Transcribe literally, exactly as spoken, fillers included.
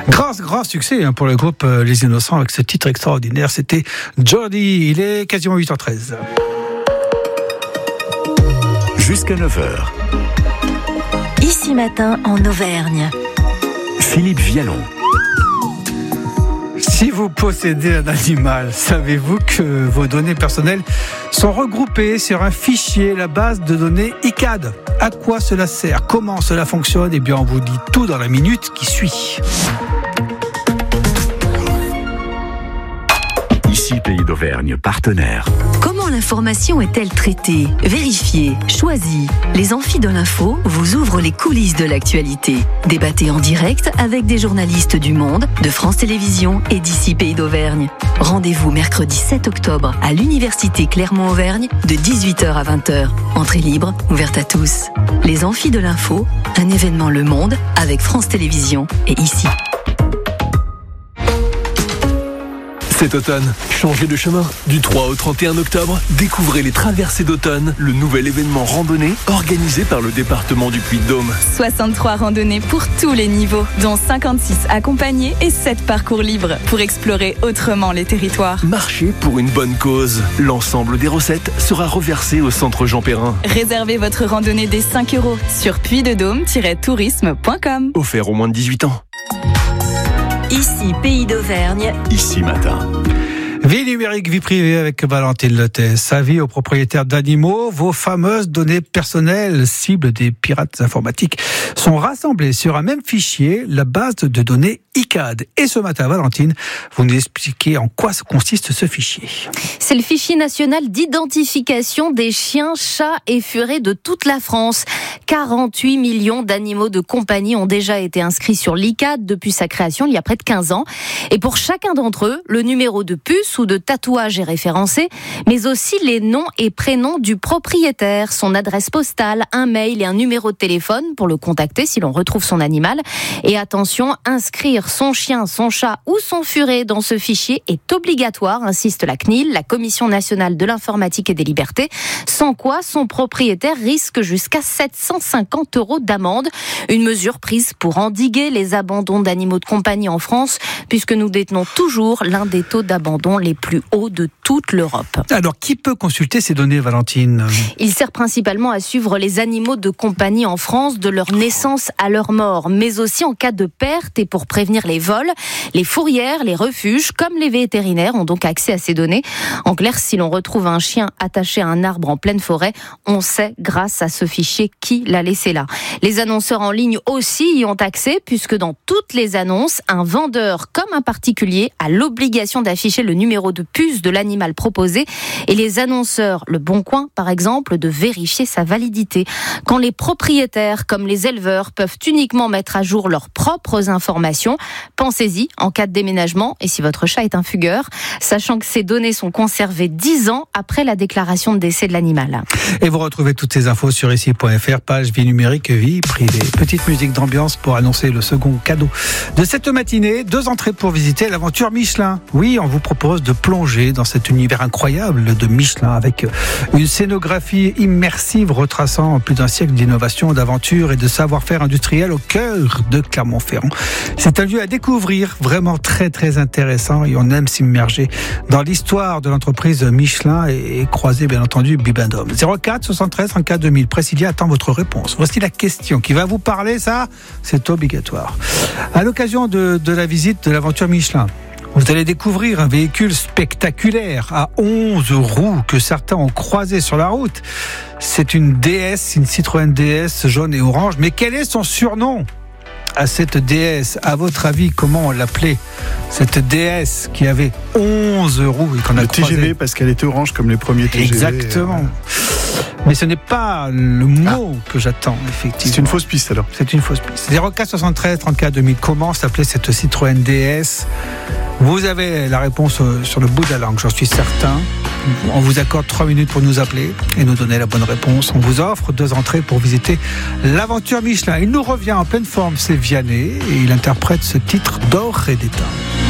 Grand, grand succès hein, pour le groupe euh, Les Innocents avec ce titre extraordinaire. C'était Jody. Il est quasiment huit heures treize. Jusqu'à neuf heures. Ici Matin en Auvergne. Philippe Vialon. Si vous possédez un animal, savez-vous que vos données personnelles sont regroupées sur un fichier, la base de données I C A D? À quoi cela sert? Comment cela fonctionne? Eh bien, on vous dit tout dans la minute qui suit. Ici Pays d'Auvergne, partenaire. Comment l'information est-elle traitée, vérifiée, choisie? Les Amphis de l'info vous ouvrent les coulisses de l'actualité. Débattez en direct avec des journalistes du Monde, de France Télévisions et d'Ici Pays d'Auvergne. Rendez-vous mercredi sept octobre à l'Université Clermont-Auvergne de dix-huit heures à vingt heures. Entrée libre, ouverte à tous. Les Amphis de l'info, un événement Le Monde avec France Télévisions et Ici. Cet automne, changez de chemin. Du trois au trente et un octobre, découvrez les Traversées d'automne, le nouvel événement randonnée organisé par le département du Puy-de-Dôme. soixante-trois randonnées pour tous les niveaux, dont cinquante-six accompagnés et sept parcours libres pour explorer autrement les territoires. Marchez pour une bonne cause. L'ensemble des recettes sera reversé au centre Jean Perrin. Réservez votre randonnée dès cinq euros sur puy de dôme tiret tourisme point com. Offert aux moins de dix-huit ans. Ici Pays d'Auvergne. Ici Matin. Vie numérique, vie privée avec Valentine Lotès. Avis aux propriétaires d'animaux, vos fameuses données personnelles, cibles des pirates informatiques, sont rassemblées sur un même fichier, la base de données I C A D. Et ce matin, Valentine, vous nous expliquez en quoi consiste ce fichier. C'est le fichier national d'identification des chiens, chats et furets de toute la France. quarante-huit millions d'animaux de compagnie ont déjà été inscrits sur l'I C A D depuis sa création il y a près de quinze ans. Et pour chacun d'entre eux, le numéro de puce ou de tatouage est référencé, mais aussi les noms et prénoms du propriétaire, son adresse postale, un mail et un numéro de téléphone pour le contacter si l'on retrouve son animal. Et attention, inscrire son chien, son chat ou son furet dans ce fichier est obligatoire, insiste la C N I L, la Commission nationale de l'informatique et des libertés, sans quoi son propriétaire risque jusqu'à sept cent cinquante euros d'amende. Une mesure prise pour endiguer les abandons d'animaux de compagnie en France, puisque nous détenons toujours l'un des taux d'abandon les plus hauts de toute l'Europe. Alors, qui peut consulter ces données, Valentine ? Il sert principalement à suivre les animaux de compagnie en France de leur naissance à leur mort, mais aussi en cas de perte et pour prévenir les vols. Les fourrières, les refuges, comme les vétérinaires ont donc accès à ces données. En clair, si l'on retrouve un chien attaché à un arbre en pleine forêt, on sait grâce à ce fichier qui l'a laissé là. Les annonceurs en ligne aussi y ont accès, puisque dans toutes les annonces, un vendeur comme un particulier a l'obligation d'afficher le numéro de puce de l'animal proposé et les annonceurs, le Bon Coin par exemple, de vérifier sa validité. Quand les propriétaires comme les éleveurs peuvent uniquement mettre à jour leurs propres informations, pensez-y en cas de déménagement et si votre chat est un fugueur, sachant que ces données sont conservées dix ans après la déclaration de décès de l'animal. Et vous retrouvez toutes ces infos sur ici point f r, page vie numérique, vie privée. Petite musique d'ambiance pour annoncer le second cadeau de cette matinée. Deux entrées pour visiter l'aventure Michelin. Oui, on vous propose de plonger dans cet univers incroyable de Michelin avec une scénographie immersive retraçant plus d'un siècle d'innovation, d'aventure et de savoir-faire industriel au cœur de Clermont-Ferrand. C'est un lieu à découvrir, vraiment très très intéressant et on aime s'immerger dans l'histoire de l'entreprise Michelin et, et croiser bien entendu Bibendum. zéro quatre soixante-treize trente-quatre deux mille. Presidia attend votre réponse. Voici la question qui va vous parler, ça, c'est obligatoire. À l'occasion de, de la visite de l'aventure Michelin, vous allez découvrir un véhicule spectaculaire à onze roues que certains ont croisé sur la route. C'est une D S, une Citroën D S jaune et orange. Mais quel est son surnom à cette D S? À votre avis, comment on l'appelait, cette D S qui avait onze roues et qu'on a le croisé? T G V, parce qu'elle était orange comme les premiers T G V. Exactement. Euh... Mais ce n'est pas le mot ah. que j'attends, effectivement. C'est une fausse piste, alors. C'est une fausse piste. zéro quatre soixante-treize trente-quatre deux mille. Comment s'appelait cette Citroën D S? Vous avez la réponse sur le bout de la langue, j'en suis certain. On vous accorde trois minutes pour nous appeler et nous donner la bonne réponse. On vous offre deux entrées pour visiter l'aventure Michelin. Il nous revient en pleine forme, c'est Vianney, et il interprète ce titre d'or et d'état.